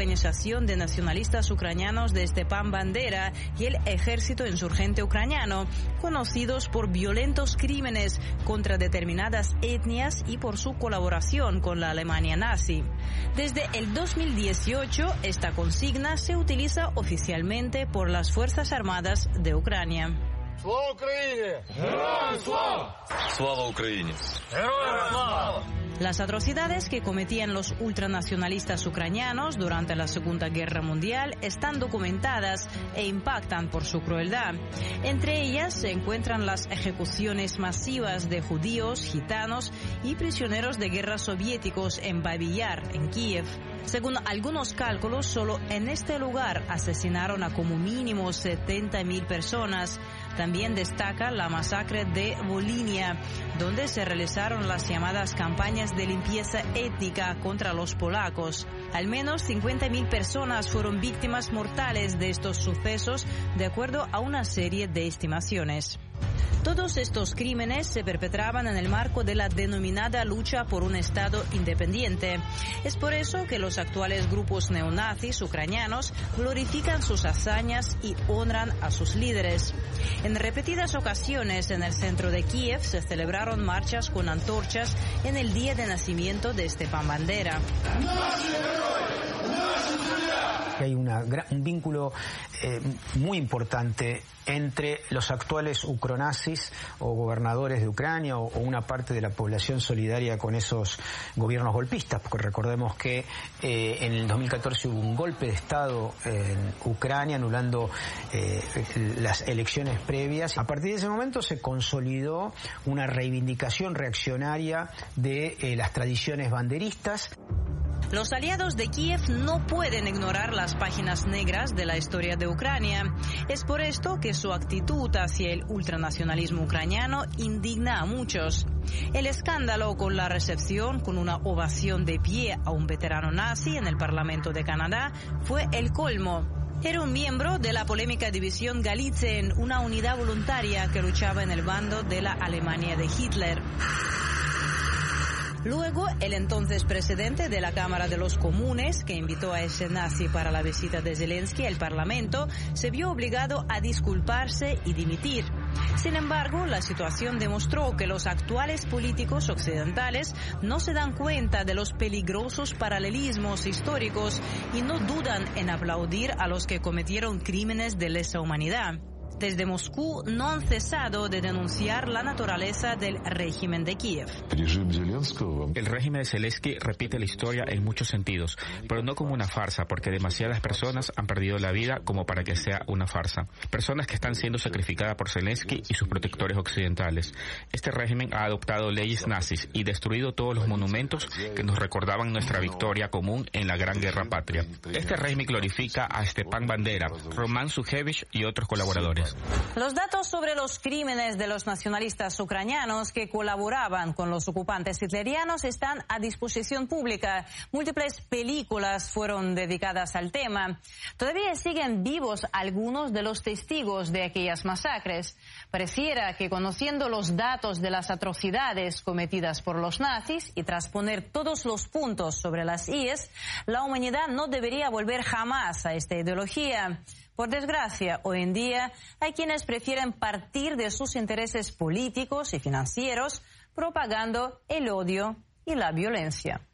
Organización de Nacionalistas Ucranianos de Stepan Bandera y el ejército insurgente ucraniano, conocidos por violentos crímenes contra determinadas etnias y por su colaboración con la Alemania nazi. Desde el 2018, esta consigna se utiliza oficialmente por las Fuerzas Armadas de Ucrania. ¡Слава Україні! ¡Героям слава! ¡Слава Україні! ¡Героям слава! Las atrocidades que cometían los ultranacionalistas ucranianos durante la Segunda Guerra Mundial están documentadas e impactan por su crueldad. Entre ellas se encuentran las ejecuciones masivas de judíos, gitanos y prisioneros de guerra soviéticos en Babi Yar, en Kiev. Según algunos cálculos, solo en este lugar asesinaron a como mínimo 70.000 personas. También destaca la masacre de Volhynia, donde se realizaron las llamadas campañas de limpieza étnica contra los polacos. Al menos 50.000 personas fueron víctimas mortales de estos sucesos, de acuerdo a una serie de estimaciones. Todos estos crímenes se perpetraban en el marco de la denominada lucha por un Estado independiente. Es por eso que los actuales grupos neonazis ucranianos glorifican sus hazañas y honran a sus líderes. En repetidas ocasiones en el centro de Kiev se celebraron marchas con antorchas en el día de nacimiento de Stepan Bandera. Hay un vínculo muy importante entre los actuales ucronazis o gobernadores de Ucrania o una parte de la población solidaria con esos gobiernos golpistas, porque recordemos que en el 2014 hubo un golpe de Estado en Ucrania anulando las elecciones previas. A partir de ese momento se consolidó una reivindicación reaccionaria de las tradiciones banderistas. Los aliados de Kiev no pueden ignorar las páginas negras de la historia de Ucrania. Es por esto que su actitud hacia el ultranacionalismo ucraniano indigna a muchos. El escándalo con la recepción con una ovación de pie a un veterano nazi en el Parlamento de Canadá fue el colmo. Era un miembro de la polémica división Galitzen, una unidad voluntaria que luchaba en el bando de la Alemania de Hitler. Luego, el entonces presidente de la Cámara de los Comunes, que invitó a ese nazi para la visita de Zelensky al Parlamento, se vio obligado a disculparse y dimitir. Sin embargo, la situación demostró que los actuales políticos occidentales no se dan cuenta de los peligrosos paralelismos históricos y no dudan en aplaudir a los que cometieron crímenes de lesa humanidad. Desde Moscú no han cesado de denunciar la naturaleza del régimen de Kiev. El régimen de Zelensky repite la historia en muchos sentidos, pero no como una farsa, porque demasiadas personas han perdido la vida como para que sea una farsa. Personas que están siendo sacrificadas por Zelensky y sus protectores occidentales. Este régimen ha adoptado leyes nazis y destruido todos los monumentos que nos recordaban nuestra victoria común en la Gran Guerra Patria. Este régimen glorifica a Stepan Bandera, Roman Shухevich y otros colaboradores. Los datos sobre los crímenes de los nacionalistas ucranianos que colaboraban con los ocupantes hitlerianos están a disposición pública. Múltiples películas fueron dedicadas al tema. Todavía siguen vivos algunos de los testigos de aquellas masacres. Pareciera que conociendo los datos de las atrocidades cometidas por los nazis y tras poner todos los puntos sobre las IES, la humanidad no debería volver jamás a esta ideología. Por desgracia, hoy en día hay quienes prefieren partir de sus intereses políticos y financieros propagando el odio y la violencia.